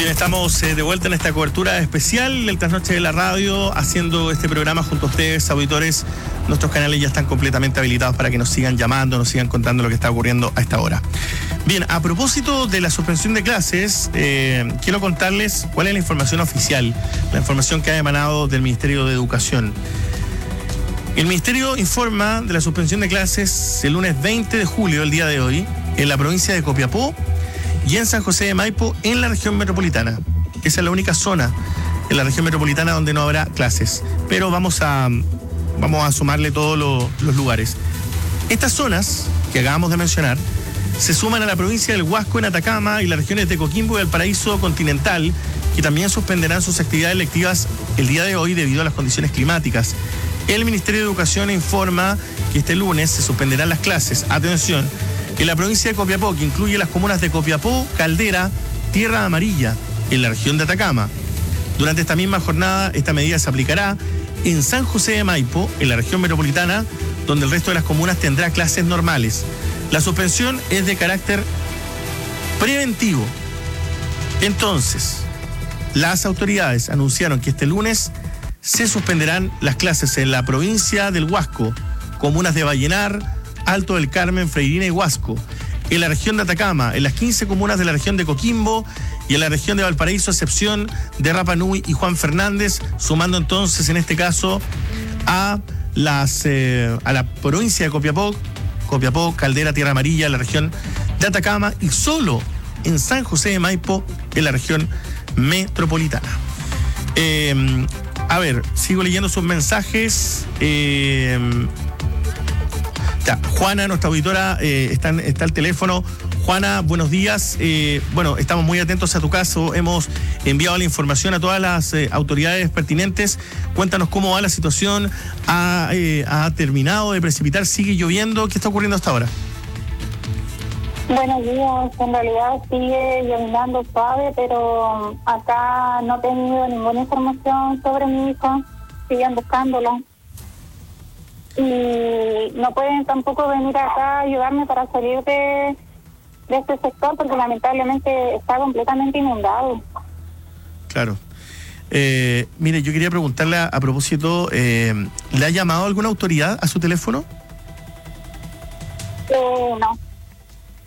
Bien, estamos de vuelta en esta cobertura especial del Trasnoche de la Radio, haciendo este programa junto a ustedes, auditores. Nuestros canales ya están completamente habilitados para que nos sigan llamando, nos sigan contando lo que está ocurriendo a esta hora. Bien, a propósito de la suspensión de clases, quiero contarles cuál es la información oficial, la información que ha emanado del Ministerio de Educación. El Ministerio informa de la suspensión de clases el lunes 20 de julio, el día de hoy, en la provincia de Copiapó y en San José de Maipo, en la región metropolitana. Esa es la única zona en la región metropolitana donde no habrá clases, pero vamos a sumarle todos los lugares. Estas zonas que acabamos de mencionar se suman a la provincia del Huasco en Atacama y las regiones de Coquimbo y Valparaíso Continental, que también suspenderán sus actividades lectivas el día de hoy debido a las condiciones climáticas. El Ministerio de Educación informa que este lunes se suspenderán las clases. Atención, en la provincia de Copiapó, que incluye las comunas de Copiapó, Caldera, Tierra Amarilla, en la región de Atacama. Durante esta misma jornada, esta medida se aplicará en San José de Maipo, en la región metropolitana, donde el resto de las comunas tendrá clases normales. La suspensión es de carácter preventivo. Entonces, las autoridades anunciaron que este lunes se suspenderán las clases en la provincia del Huasco, comunas de Vallenar, Alto del Carmen, Freirina y Huasco, en la región de Atacama, en las 15 comunas de la región de Coquimbo y en la región de Valparaíso, a excepción de Rapa Nui y Juan Fernández, sumando entonces en este caso a la provincia de Copiapó, Caldera, Tierra Amarilla, la región de Atacama, y solo en San José de Maipo, en la región metropolitana. A ver, sigo leyendo sus mensajes. Juana, nuestra auditora, está al teléfono. Juana, buenos días. Estamos muy atentos a tu caso. Hemos enviado la información a todas las autoridades pertinentes. Cuéntanos cómo va la situación. ¿Ha terminado de precipitar? ¿Sigue lloviendo? ¿Qué está ocurriendo hasta ahora? Buenos días. En realidad sigue lloviendo suave, pero acá no he tenido ninguna información sobre mi hijo. Siguen buscándolo. Y no pueden tampoco venir acá a ayudarme para salir de este sector porque lamentablemente está completamente inundado. Claro. Mire, yo quería preguntarle a propósito, ¿le ha llamado alguna autoridad a su teléfono?